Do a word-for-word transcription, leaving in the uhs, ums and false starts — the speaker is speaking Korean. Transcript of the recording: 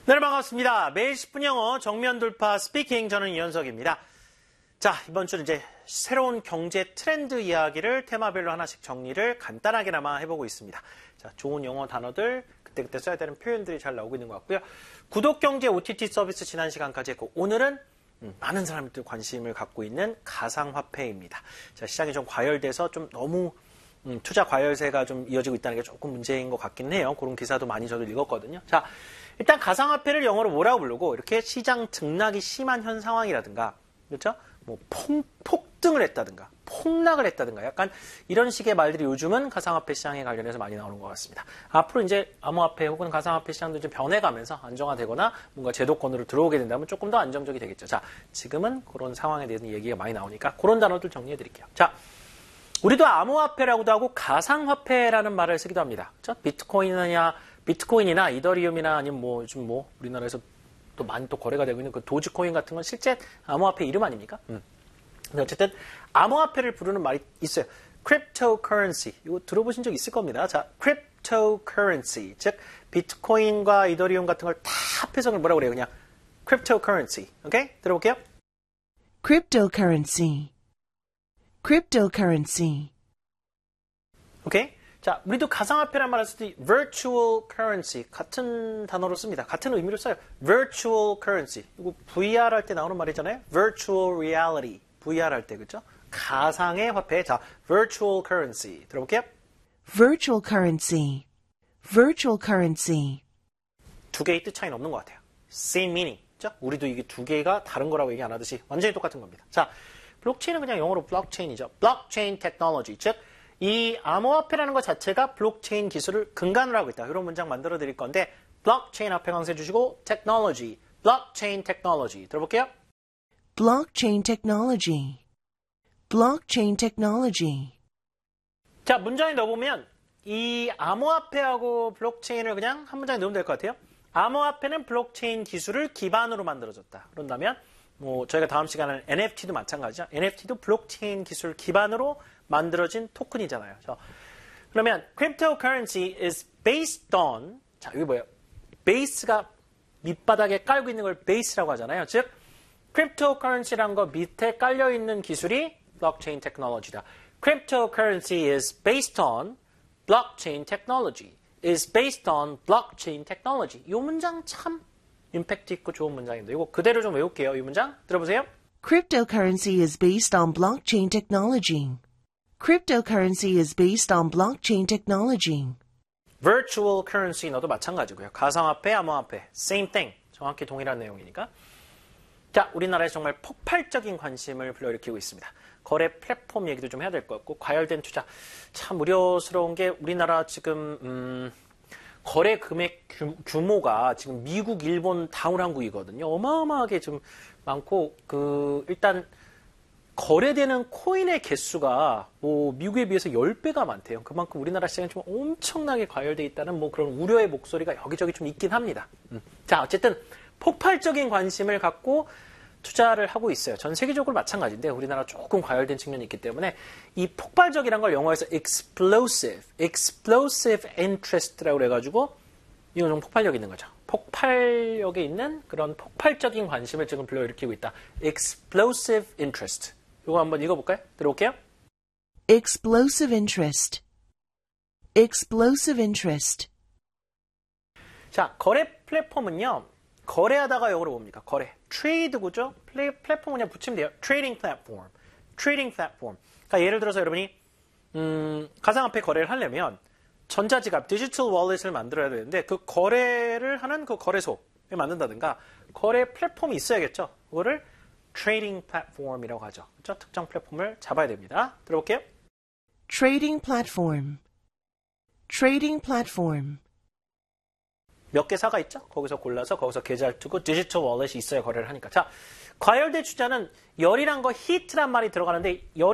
네, 반갑습니다. 매일 십 분 영어 정면 돌파 스피킹, 저는 이현석입니다. 자, 이번 주는 이제 새로운 경제 트렌드 이야기를 테마별로 하나씩 정리를 간단하게나마 해보고 있습니다. 자, 좋은 영어 단어들, 그때그때 써야 되는 표현들이 잘 나오고 있는 것 같고요. 구독경제 오티티 서비스 지난 시간까지 했고, 오늘은 음, 많은 사람들 관심을 갖고 있는 가상화폐입니다. 자, 시장이 좀 과열돼서 좀 너무 음, 투자 과열세가 좀 이어지고 있다는 게 조금 문제인 것 같긴 해요. 그런 기사도 많이 저도 읽었거든요. 자, 일단 가상화폐를 영어로 뭐라고 부르고, 이렇게 시장 등락이 심한 현 상황이라든가, 그렇죠? 뭐 폭, 폭등을 했다든가, 폭락을 했다든가, 약간 이런 식의 말들이 요즘은 가상화폐 시장에 관련해서 많이 나오는 것 같습니다. 앞으로 이제 암호화폐 혹은 가상화폐 시장도 좀 변해가면서 안정화되거나 뭔가 제도권으로 들어오게 된다면 조금 더 안정적이 되겠죠. 자, 지금은 그런 상황에 대한 얘기가 많이 나오니까 그런 단어들 정리해 드릴게요. 자, 우리도 암호화폐라고도 하고 가상화폐라는 말을 쓰기도 합니다. 그렇죠? 비트코인이나 비트코인이나 이더리움이나 아니면 뭐 요즘 뭐 우리나라에서 또 많이 또 거래가 되고 있는 그 도지코인 같은 건 실제 암호화폐 이름 아닙니까? 음. 근데 어쨌든 암호화폐를 부르는 말이 있어요. cryptocurrency. 이거 들어보신 적 있을 겁니다. 자, cryptocurrency. 즉 비트코인과 이더리움 같은 걸 다 합해서 뭐라고 그래요? 그냥 cryptocurrency. 오케이? 들어볼게요. cryptocurrency. cryptocurrency. 오케이? 자, 우리도 가상화폐란 말을 쓸 때 virtual currency 같은 단어로 씁니다. 같은 의미로 써요. virtual currency. 이거 브이알 할 때 나오는 말이잖아요. virtual reality. 브이알 할 때, 그렇죠? 가상의 화폐. 자, virtual currency. 들어볼게요. virtual currency. virtual currency. 두 개의 뜻 차이는 없는 것 같아요. same meaning. 그렇죠? 우리도 이게 두 개가 다른 거라고 얘기 안 하듯이 완전히 똑같은 겁니다. 자, 블록체인은 그냥 영어로 블록체인이죠. blockchain technology. 즉, 이 암호화폐라는 것 자체가 블록체인 기술을 근간으로 하고 있다. 이런 문장 만들어 드릴 건데, 블록체인 앞에 강조해 주시고, technology, blockchain technology. 들어볼게요. blockchain technology. blockchain technology. 자, 문장에 넣어보면, 이 암호화폐하고 블록체인을 그냥 한 문장에 넣으면 될 것 같아요. 암호화폐는 블록체인 기술을 기반으로 만들어졌다. 그런다면, 뭐, 저희가 다음 시간에는 엔에프티도 마찬가지죠. 엔에프티도 블록체인 기술 기반으로 만들어진 토큰이잖아요. 그러면 cryptocurrency is based on, 자, 이게 뭐예요? 베이스가 밑바닥에 깔고 있는 걸 베이스라고 하잖아요. 즉, cryptocurrency라는 거 밑에 깔려 있는 기술이 blockchain technology다. cryptocurrency is based on blockchain technology. is based on blockchain technology. 이 문장 참 임팩트 있고 좋은 문장입니다. 이거 그대로 좀 외울게요. 이 문장 들어보세요. Cryptocurrency is based on blockchain technology. Cryptocurrency is based on blockchain technology. virtual currency 너도 마찬가지고요. 가상화폐, 암호화폐, same thing. 정확히 동일한 내용이니까. 자, 우리나라에 정말 폭발적인 관심을 불러일으키고 있습니다. 거래 플랫폼 얘기도 좀 해야 될 것 같고, 과열된 투자. 참 우려스러운 게 우리나라 지금 음, 거래 금액 규, 규모가 지금 미국, 일본 다운 한국이거든요. 어마어마하게 좀 많고, 그 일단 거래되는 코인의 개수가 뭐 미국에 비해서 십 배가 많대요. 그만큼 우리나라 시장이 좀 엄청나게 과열돼 있다는 뭐 그런 우려의 목소리가 여기저기 좀 있긴 합니다. 음. 자, 어쨌든 폭발적인 관심을 갖고 투자를 하고 있어요. 전 세계적으로 마찬가지인데 우리나라 조금 과열된 측면이 있기 때문에 이 폭발적이란 걸 영어에서 explosive, explosive interest라고 해가지고 이건 좀 폭발력 있는 거죠. 폭발력에 있는 그런 폭발적인 관심을 지금 불러일으키고 있다. explosive interest. 이거 한번 읽어볼까요? 들어볼게요. Explosive interest. Explosive interest. 자, 거래 플랫폼은요. 거래하다가 영어로 뭡니까? 거래. 트레이드고죠. 플랫폼 그냥 붙이면 돼요. trading platform. trading platform. 그러니까 예를 들어서 여러분이 음, 가상화폐 거래를 하려면 전자지갑, 디지털 월렛을 만들어야 되는데 그 거래를 하는 그 거래소에 만든다든가 거래 플랫폼이 있어야겠죠. 그거를 trading platform이라고 하죠. 그렇죠? 특정 플랫폼을 잡아야 됩니다. 들어볼게요. Trading platform. Trading platform. 몇 개 사가 있죠? 거기서 골라서 거기서 계좌를 두고 디지털 월렛이 있어야 거래를 하니까. 자, 과열된 투자는 열이란 거 히트란 말이 들어가는데 열